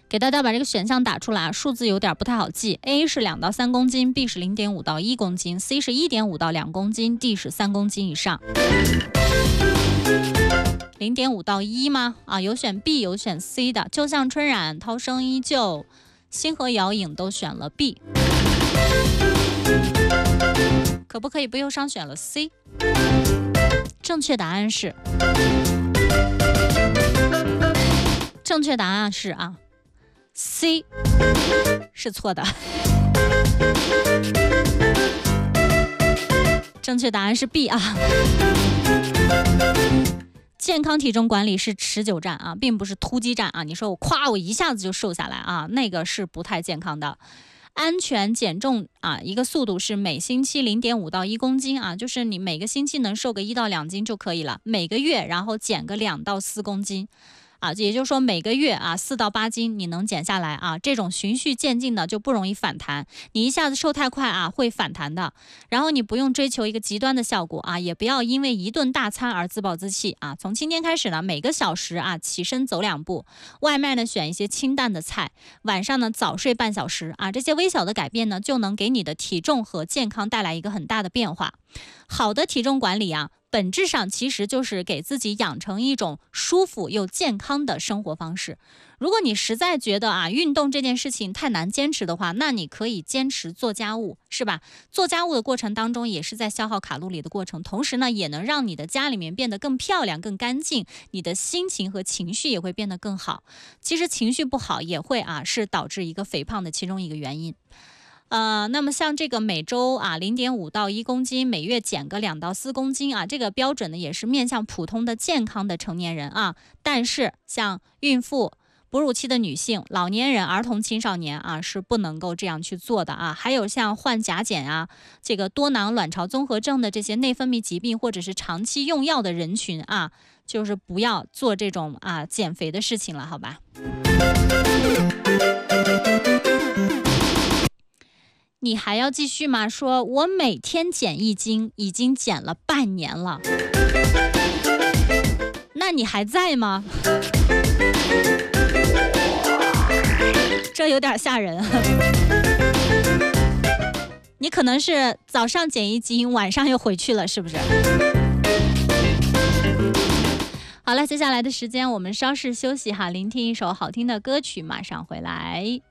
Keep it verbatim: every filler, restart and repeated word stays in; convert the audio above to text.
给大家把这个选项打出来，数字有点不太好记。A 是两到三公斤 ，B 是零点五到一公斤 ，C 是一点五到两公斤 ，D 是三公斤以上。零点五到一吗？啊，有选 B 有选 C 的，就像春染、涛声依旧、星河摇影都选了 B， 可不可以不忧伤选了 C？ 正确答案是，正确答案是啊 ，C 是错的。正确答案是 B 啊。健康体重管理是持久战啊，并不是突击战啊。你说我夸我一下子就瘦下来啊，那个是不太健康的。安全减重啊，一个速度是每星期零点五到一公斤啊，就是你每个星期能瘦个一到两斤就可以了。每个月然后减个两到四公斤。啊，也就是说每个月啊四到八斤你能减下来啊，这种循序渐进的就不容易反弹。你一下子瘦太快啊，会反弹的。然后你不用追求一个极端的效果啊，也不要因为一顿大餐而自暴自弃啊。从今天开始呢，每个小时啊起身走两步，外卖呢选一些清淡的菜，晚上呢早睡半小时啊，这些微小的改变呢，就能给你的体重和健康带来一个很大的变化。好的体重管理啊，本质上其实就是给自己养成一种舒服又健康的生活方式。如果你实在觉得啊运动这件事情太难坚持的话，那你可以坚持做家务，是吧？做家务的过程当中也是在消耗卡路里的过程，同时呢也能让你的家里面变得更漂亮更干净，你的心情和情绪也会变得更好。其实情绪不好也会啊是导致一个肥胖的其中一个原因。呃，那么像这个每周啊零点五到一公斤，每月减个两到四公斤啊，这个标准呢也是面向普通的健康的成年人啊。但是像孕妇、哺乳期的女性、老年人、儿童、青少年啊是不能够这样去做的啊。还有像患甲减啊、这个多囊卵巢综合症的这些内分泌疾病或者是长期用药的人群啊，就是不要做这种啊减肥的事情了，好吧？你还要继续吗？说我每天减一斤，已经减了半年了。那你还在吗？这有点吓人。你可能是早上减一斤，晚上又回去了，是不是？好了，接下来的时间我们稍事休息哈，聆听一首好听的歌曲，马上回来。